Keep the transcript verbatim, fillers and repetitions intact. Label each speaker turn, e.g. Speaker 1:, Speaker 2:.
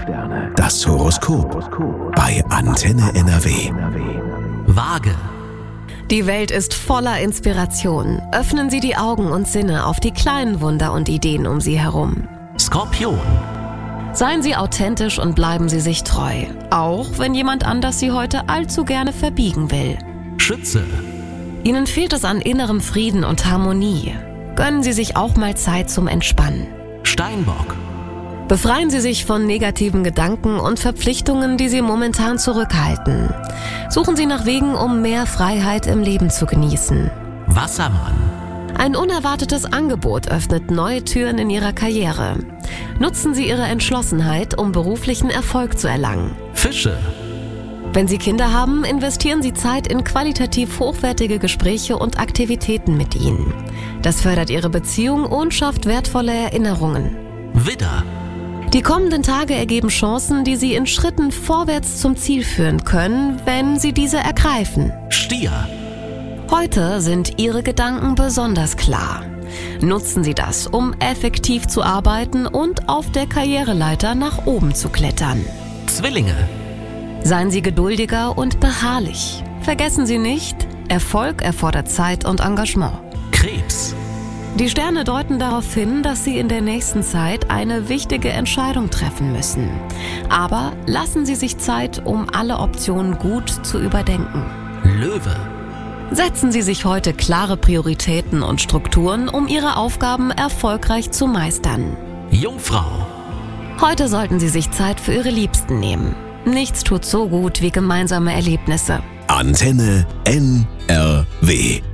Speaker 1: Das Horoskop bei Antenne N R W.
Speaker 2: Waage.
Speaker 3: Die Welt ist voller Inspiration. Öffnen Sie die Augen und Sinne auf die kleinen Wunder und Ideen um Sie herum.
Speaker 2: Skorpion.
Speaker 3: Seien Sie authentisch und bleiben Sie sich treu. Auch wenn jemand anders Sie heute allzu gerne verbiegen will.
Speaker 2: Schütze.
Speaker 3: Ihnen fehlt es an innerem Frieden und Harmonie. Gönnen Sie sich auch mal Zeit zum Entspannen.
Speaker 2: Steinbock.
Speaker 3: Befreien Sie sich von negativen Gedanken und Verpflichtungen, die Sie momentan zurückhalten. Suchen Sie nach Wegen, um mehr Freiheit im Leben zu genießen.
Speaker 2: Wassermann.
Speaker 3: Ein unerwartetes Angebot öffnet neue Türen in Ihrer Karriere. Nutzen Sie Ihre Entschlossenheit, um beruflichen Erfolg zu erlangen.
Speaker 2: Fische.
Speaker 3: Wenn Sie Kinder haben, investieren Sie Zeit in qualitativ hochwertige Gespräche und Aktivitäten mit ihnen. Das fördert Ihre Beziehung und schafft wertvolle Erinnerungen.
Speaker 2: Widder.
Speaker 3: Die kommenden Tage ergeben Chancen, die Sie in Schritten vorwärts zum Ziel führen können, wenn Sie diese ergreifen.
Speaker 2: Stier.
Speaker 3: Heute sind Ihre Gedanken besonders klar. Nutzen Sie das, um effektiv zu arbeiten und auf der Karriereleiter nach oben zu klettern.
Speaker 2: Zwillinge.
Speaker 3: Seien Sie geduldiger und beharrlich. Vergessen Sie nicht, Erfolg erfordert Zeit und Engagement.
Speaker 2: Krebs.
Speaker 3: Die Sterne deuten darauf hin, dass Sie in der nächsten Zeit eine wichtige Entscheidung treffen müssen. Aber lassen Sie sich Zeit, um alle Optionen gut zu überdenken.
Speaker 2: Löwe.
Speaker 3: Setzen Sie sich heute klare Prioritäten und Strukturen, um Ihre Aufgaben erfolgreich zu meistern.
Speaker 2: Jungfrau.
Speaker 3: Heute sollten Sie sich Zeit für Ihre Liebsten nehmen. Nichts tut so gut wie gemeinsame Erlebnisse.
Speaker 1: Antenne N R W.